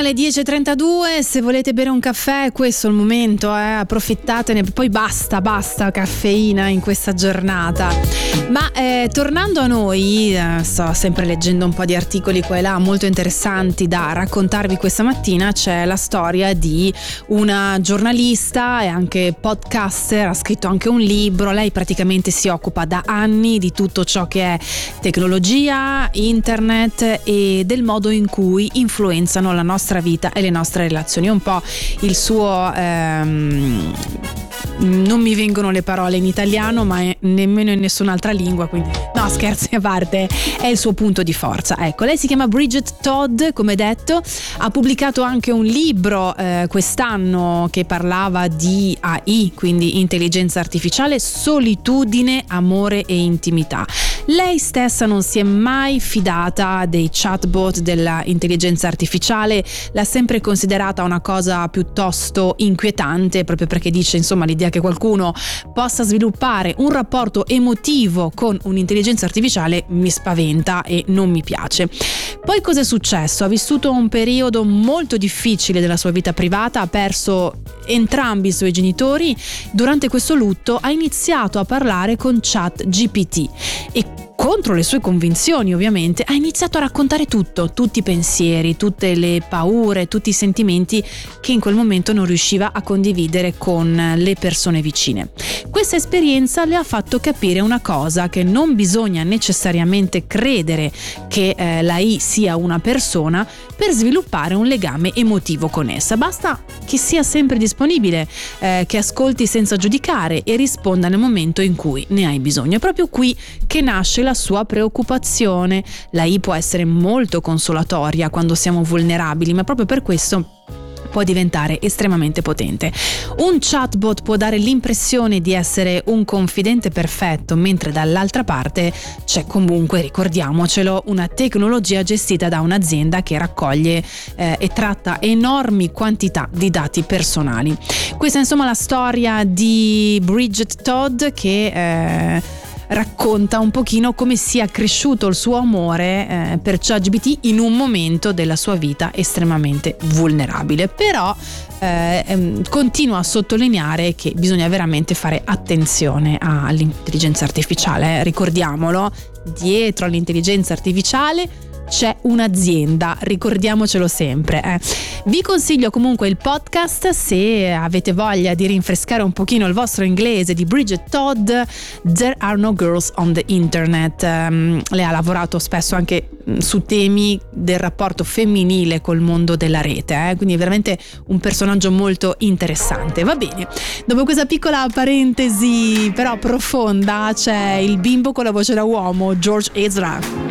alle 10:32, se volete bere un caffè questo è il momento, approfittatene, poi basta caffeina in questa giornata. Ma tornando a noi, sto sempre leggendo un po' di articoli qua e là molto interessanti da raccontarvi questa mattina. C'è la storia di una giornalista e anche podcaster, ha scritto anche un libro. Lei praticamente si occupa da anni di tutto ciò che è tecnologia, internet e del modo in cui influenzano la nostra vita e le nostre relazioni. Un po' il suo non mi vengono le parole in italiano, ma nemmeno in nessun'altra lingua, quindi no, scherzi a parte, è il suo punto di forza. Ecco, lei si chiama Bridget Todd, come detto, ha pubblicato anche un libro quest'anno che parlava di AI, quindi intelligenza artificiale, solitudine, amore e intimità. Lei stessa non si è mai fidata dei chatbot, della intelligenza artificiale, l'ha sempre considerata una cosa piuttosto inquietante, proprio perché dice, insomma, l'idea che qualcuno possa sviluppare un rapporto emotivo con un'intelligenza artificiale mi spaventa e non mi piace. Poi cosa è successo? Ha vissuto un periodo molto difficile della sua vita privata, ha perso entrambi i suoi genitori. Durante questo lutto ha iniziato a parlare con ChatGPT e, contro le sue convinzioni ovviamente, ha iniziato a raccontare tutti i pensieri, tutte le paure, tutti i sentimenti che in quel momento non riusciva a condividere con le persone vicine. Questa esperienza le ha fatto capire una cosa, che non bisogna necessariamente credere che l'AI sia una persona per sviluppare un legame emotivo con essa. Basta che sia sempre disponibile, che ascolti senza giudicare e risponda nel momento in cui ne hai bisogno. È proprio qui che nasce la sua preoccupazione. L'AI può essere molto consolatoria quando siamo vulnerabili, ma proprio per questo può diventare estremamente potente. Un chatbot può dare l'impressione di essere un confidente perfetto, mentre dall'altra parte c'è comunque, ricordiamocelo, una tecnologia gestita da un'azienda che raccoglie e tratta enormi quantità di dati personali. Questa è insomma la storia di Bridget Todd, che racconta un pochino come sia cresciuto il suo amore per ChatGPT in un momento della sua vita estremamente vulnerabile. Però continua a sottolineare che bisogna veramente fare attenzione all'intelligenza artificiale. Ricordiamolo, dietro all'intelligenza artificiale c'è un'azienda, ricordiamocelo sempre. Vi consiglio comunque il podcast se avete voglia di rinfrescare un pochino il vostro inglese, di Bridget Todd, There Are No Girls on the Internet. Lei ha lavorato spesso anche su temi del rapporto femminile col mondo della rete, quindi è veramente un personaggio molto interessante. Va bene, dopo questa piccola parentesi però profonda c'è il bimbo con la voce da uomo, George Ezra.